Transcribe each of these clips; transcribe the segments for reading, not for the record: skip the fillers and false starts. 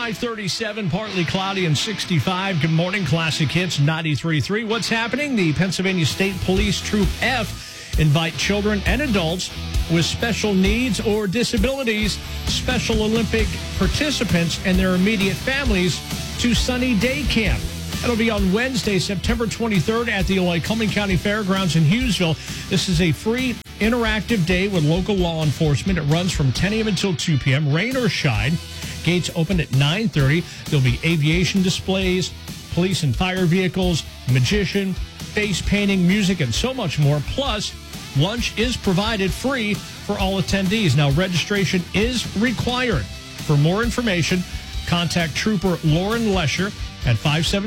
high 37, partly cloudy and 65. Good morning, Classic Hits 93.3. What's happening? The Pennsylvania State Police Troop F invite children and adults with special needs or disabilities, Special Olympic participants, and their immediate families to Sunny Day Camp. That'll be on Wednesday, September 23rd at the Lycoming County Fairgrounds in Hughesville. This is a free interactive day with local law enforcement. It runs from 10 a.m. until 2 p.m., rain or shine. Gates open at 9:30. There'll be aviation displays, police and fire vehicles, magician, face painting, music, and so much more. Plus, lunch is provided free for all attendees. Now, registration is required. For more information, contact Trooper Lauren Lesher at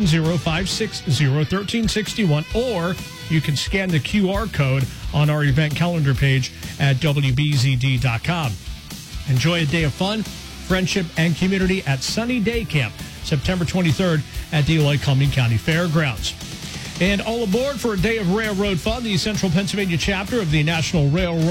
570-560-1361, or you can scan the QR code on our event calendar page at WBZD.com. Enjoy a day of fun, friendship, and community at Sunny Day Camp, September 23rd at the Lycoming County Fairgrounds. And all aboard for a day of railroad fun. The Central Pennsylvania chapter of the National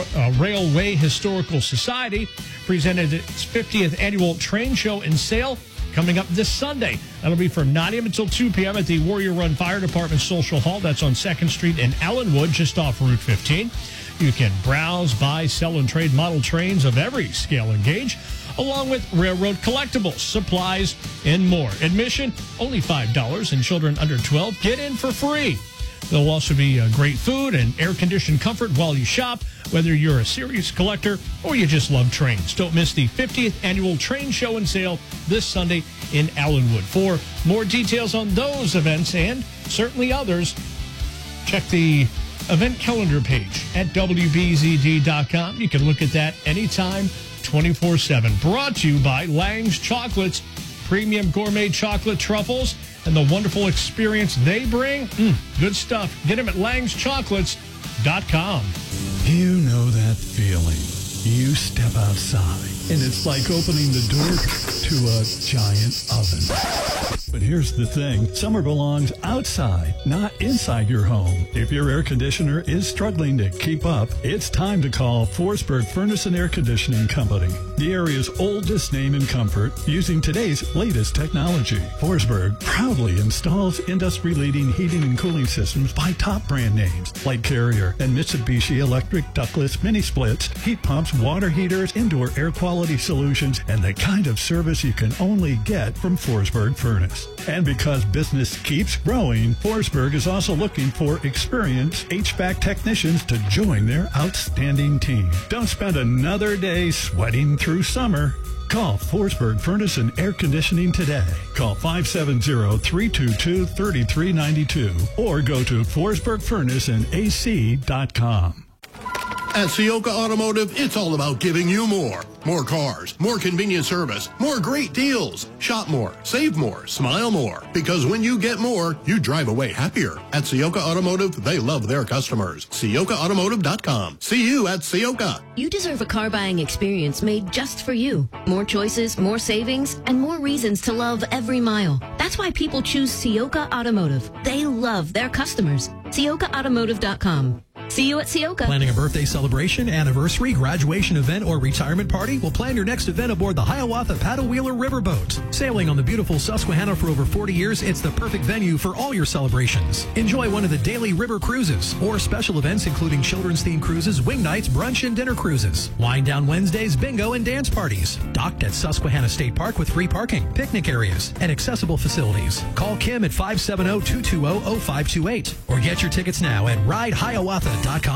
Railway Historical Society presented its 50th annual train show and sale coming up this Sunday. That'll be from 9 a.m. until 2 p.m. at the Warrior Run Fire Department Social Hall. That's on 2nd Street in Ellenwood, just off Route 15. You can browse, buy, sell, and trade model trains of every scale and gauge, along with railroad collectibles, supplies, and more. Admission, only $5, and children under 12 get in for free. There'll also be great food and air-conditioned comfort while you shop, whether you're a serious collector or you just love trains. Don't miss the 50th annual train show and sale this Sunday in Ellenwood. For more details on those events and certainly others, check the event calendar page at WBZD.com. You can look at that anytime, 24/7. Brought to you by Lang's Chocolates, premium gourmet chocolate truffles, and the wonderful experience they bring. Good stuff. Get them at langschocolates.com. You know that feeling. You step outside, and it's like opening the door to a giant oven. But here's the thing. Summer belongs outside, not inside your home. If your air conditioner is struggling to keep up, it's time to call Forsberg Furnace and Air Conditioning Company, the area's oldest name in comfort, using today's latest technology. Forsberg proudly installs industry-leading heating and cooling systems by top brand names like Carrier and Mitsubishi Electric ductless mini splits, heat pumps, water heaters, indoor air quality solutions, and the kind of service you can only get from Forsberg Furnace. And because business keeps growing, Forsberg is also looking for experienced HVAC technicians to join their outstanding team. Don't spend another day sweating through summer. Call Forsberg Furnace and Air Conditioning today. Call 570-322-3392 or go to forsbergfurnaceandac.com. At Ciocca Automotive, it's all about giving you more. More cars, more convenient service, more great deals. Shop more, save more, smile more. Because when you get more, you drive away happier. At Ciocca Automotive, they love their customers. CioccaAutomotive.com. See you at Ciocca. You deserve a car buying experience made just for you. More choices, more savings, and more reasons to love every mile. That's why people choose Ciocca Automotive. They love their customers. CioccaAutomotive.com. See you at Ciocca. Planning a birthday celebration, anniversary, graduation event, or retirement party? Well, plan your next event aboard the Hiawatha Paddle Wheeler Riverboat. Sailing on the beautiful Susquehanna for over 40 years, it's the perfect venue for all your celebrations. Enjoy one of the daily river cruises or special events including children's themed cruises, wing nights, brunch, and dinner cruises. Wind down Wednesdays, bingo, and dance parties. Docked at Susquehanna State Park with free parking, picnic areas, and accessible facilities. Call Kim at 570-220-0528 or get your tickets now at ridehiawatha.com.